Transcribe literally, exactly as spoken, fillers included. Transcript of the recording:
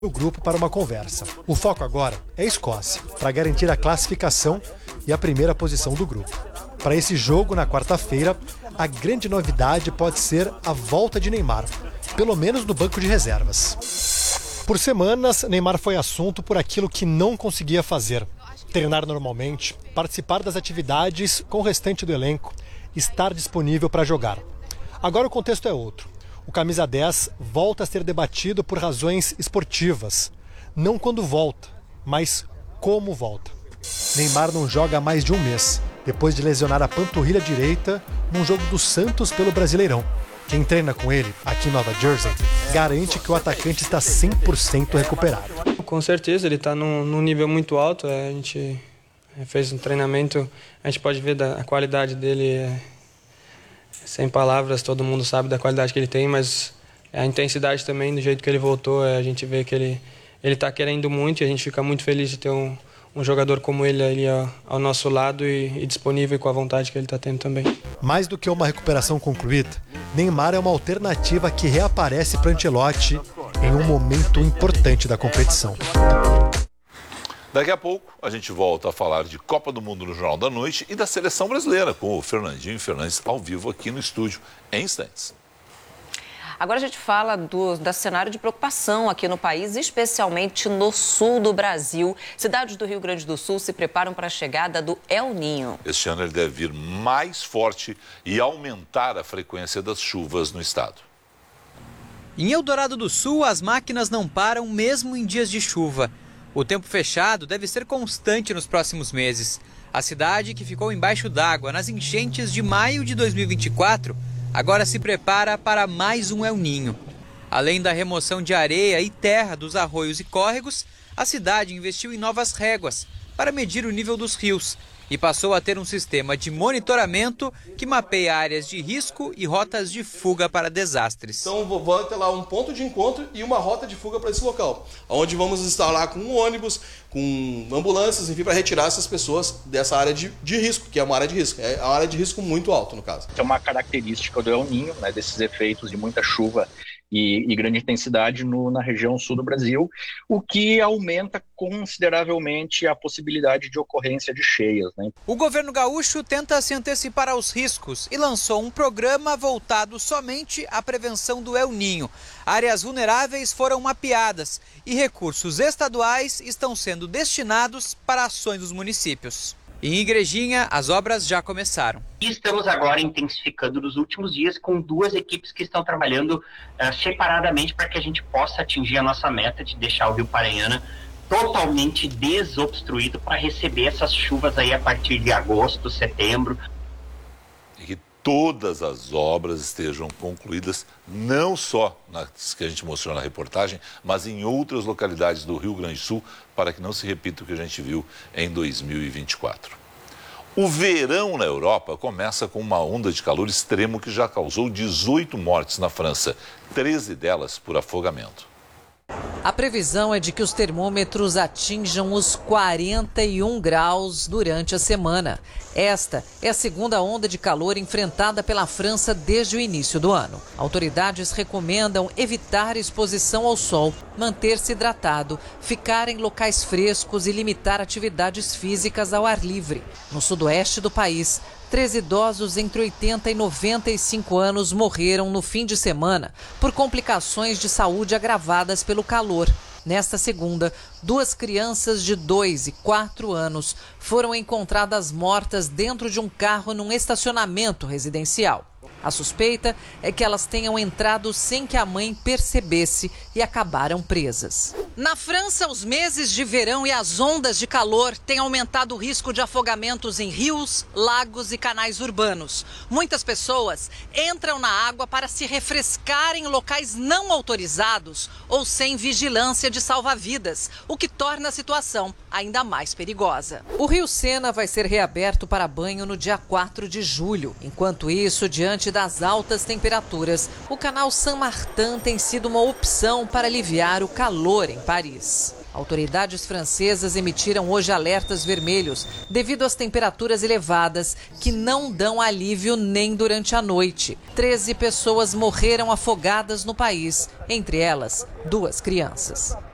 o grupo para uma conversa. O foco agora é a Escócia, para garantir a classificação e a primeira posição do grupo. Para esse jogo, na quarta-feira, a grande novidade pode ser a volta de Neymar, pelo menos no banco de reservas. Por semanas, Neymar foi assunto por aquilo que não conseguia fazer: treinar normalmente, participar das atividades com o restante do elenco, estar disponível para jogar. Agora o contexto é outro. O camisa dez volta a ser debatido por razões esportivas. Não quando volta, mas como volta. Neymar não joga há mais de um mês, depois de lesionar a panturrilha direita num jogo do Santos pelo Brasileirão. Quem treina com ele, aqui em Nova Jersey, garante que o atacante está cem por cento recuperado. Com certeza, ele está num, num nível muito alto. É, a gente fez um treinamento, a gente pode ver da, a qualidade dele. É, sem palavras, todo mundo sabe da qualidade que ele tem, mas a intensidade também, do jeito que ele voltou, é, a gente vê que ele ele está querendo muito e a gente fica muito feliz de ter um, um jogador como ele ali ao, ao nosso lado e, e disponível com a vontade que ele está tendo também. Mais do que uma recuperação concluída, Neymar é uma alternativa que reaparece para Ancelotti em um momento importante da competição. Daqui a pouco a gente volta a falar de Copa do Mundo no Jornal da Noite e da Seleção Brasileira, com o Fernandinho Fernandes ao vivo aqui no estúdio, em instantes. Agora a gente fala do, do cenário de preocupação aqui no país, especialmente no sul do Brasil. Cidades do Rio Grande do Sul se preparam para a chegada do El Niño. Este ano ele deve vir mais forte e aumentar a frequência das chuvas no estado. Em Eldorado do Sul, as máquinas não param mesmo em dias de chuva. O tempo fechado deve ser constante nos próximos meses. A cidade, que ficou embaixo d'água nas enchentes de maio de dois mil e vinte e quatro, agora se prepara para mais um El Niño. Além da remoção de areia e terra dos arroios e córregos, a cidade investiu em novas réguas para medir o nível dos rios e passou a ter um sistema de monitoramento que mapeia áreas de risco e rotas de fuga para desastres. Então vamos ter lá um ponto de encontro e uma rota de fuga para esse local, onde vamos estar lá com um ônibus, com ambulâncias, enfim, para retirar essas pessoas dessa área de, de risco, que é uma área de risco, é uma área de risco muito alto no caso. É uma característica do El Niño, né, desses efeitos de muita chuva E, e grande intensidade no, na região sul do Brasil, o que aumenta consideravelmente a possibilidade de ocorrência de cheias, né? O governo gaúcho tenta se antecipar aos riscos e lançou um programa voltado somente à prevenção do El Niño. Áreas vulneráveis foram mapeadas e recursos estaduais estão sendo destinados para ações dos municípios. Em Igrejinha, as obras já começaram. Estamos agora intensificando nos últimos dias com duas equipes que estão trabalhando uh, separadamente para que a gente possa atingir a nossa meta de deixar o Rio Paranhana totalmente desobstruído para receber essas chuvas aí a partir de agosto, setembro. E que todas as obras estejam concluídas, não só nas que a gente mostrou na reportagem, mas em outras localidades do Rio Grande do Sul, para que não se repita o que a gente viu em dois mil e vinte e quatro. O verão na Europa começa com uma onda de calor extremo que já causou dezoito mortes na França, treze delas por afogamento. A previsão é de que os termômetros atinjam os quarenta e um graus durante a semana. Esta é a segunda onda de calor enfrentada pela França desde o início do ano. Autoridades recomendam evitar exposição ao sol, manter-se hidratado, ficar em locais frescos e limitar atividades físicas ao ar livre. No sudoeste do país, treze idosos entre oitenta e noventa e cinco anos morreram no fim de semana por complicações de saúde agravadas pelo calor. Nesta segunda, duas crianças de dois e quatro anos foram encontradas mortas dentro de um carro num estacionamento residencial. A suspeita é que elas tenham entrado sem que a mãe percebesse e acabaram presas. Na França, os meses de verão e as ondas de calor têm aumentado o risco de afogamentos em rios, lagos e canais urbanos. Muitas pessoas entram na água para se refrescar em locais não autorizados ou sem vigilância de salva-vidas, o que torna a situação ainda mais perigosa. O Rio Sena vai ser reaberto para banho no dia quatro de julho. Enquanto isso, diante das altas temperaturas, o canal Saint-Martin tem sido uma opção para aliviar o calor em Paris. Autoridades francesas emitiram hoje alertas vermelhos devido às temperaturas elevadas que não dão alívio nem durante a noite. treze pessoas morreram afogadas no país, entre elas duas crianças.